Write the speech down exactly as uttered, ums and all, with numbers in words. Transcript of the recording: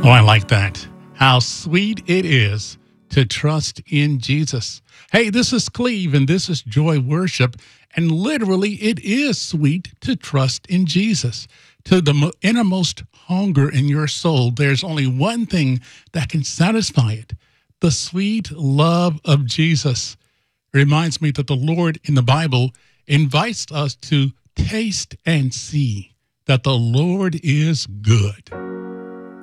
Oh, I like that. How sweet it is to trust in Jesus. Hey, this is Cleve, and this is Joy Worship. And literally, it is sweet to trust in Jesus. To the mo- innermost hunger in your soul, there's only one thing that can satisfy it: the sweet love of Jesus. It reminds me that the Lord in the Bible invites us to taste and see that the Lord is good.